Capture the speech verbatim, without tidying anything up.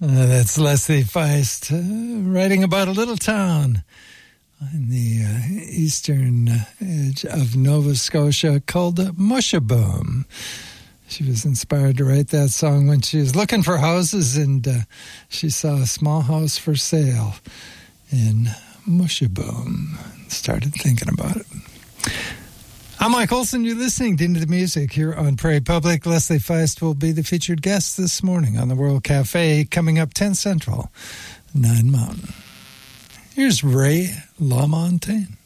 Uh, that's Leslie Feist uh, writing about a little town on the uh, eastern edge of Nova Scotia called Mushaboom. She was inspired to write that song when she was looking for houses, and uh, she saw a small house for sale in Mushaboom and started thinking about it. I'm Mike Olson. You're listening to Into the Music here on Prairie Public. Leslie Feist will be the featured guest this morning on the World Cafe, coming up ten Central, nine Mountain. Here's Ray LaMontagne.